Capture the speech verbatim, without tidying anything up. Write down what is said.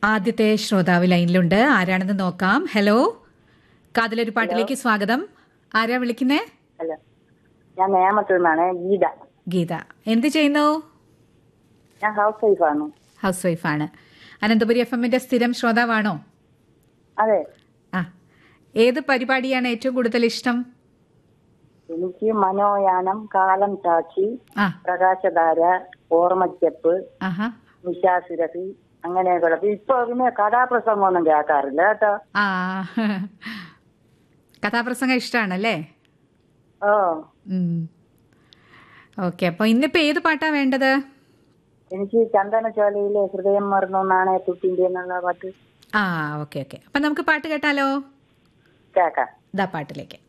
ആദ്യത്തെ ശ്രോതാവ് ലൈനിലുണ്ട്. ആരാണെന്ന് നോക്കാം. ഹലോ, കാതിലൊരു പാട്ടിലേക്ക് സ്വാഗതം. ആരാ വിളിക്കുന്നേ? ഹലോ, ഞാൻ നേമത്തിൽ നിന്നാണ്. ഗീത. ഗീത, എന്ത് ചെയ്യുന്നു? ഞാൻ ഹൗസ് വൈഫാണ്. ഹൗസ് വൈഫാണ്. അനന്തപുരി എഫ് എമ്മിന്റെ സ്ഥിരം ശ്രോതാവാണോ? അതെ. ആ, ഏത് പരിപാടിയാണ് ഏറ്റവും കൂടുതൽ ഇഷ്ടം? എനിക്ക് മനോയാനം, കാലം സാക്ഷി, ആ, പ്രകാശധാര, ഓർമ്മച്ചെപ്പ്, ആഹാ, നിശാസുരഭി, അങ്ങനെയൊക്കെയുള്ള. ഇപ്പൊ പിന്നെ കഥാപ്രസംഗമൊന്നും കേൾക്കാറില്ല കേട്ടോ. ആ, കഥാപ്രസംഗം ഇഷ്ടമാണല്ലേ? ഓ, ഓക്കെ. അപ്പൊ ഇന്നിപ്പോ ഏത് പാട്ടാ വേണ്ടത്? എനിക്ക് ചന്ദനച്ചോലയിലെ ഹൃദയം മറന്നു നാണയ തുട്ടിന്റെ എന്നുള്ള പാട്ട് ആ, ഓക്കെ ഓക്കെ. അപ്പൊ നമുക്ക് പാട്ട് കേട്ടാലോ? കേക്കാം. ഇതാ പാട്ടിലേക്ക്.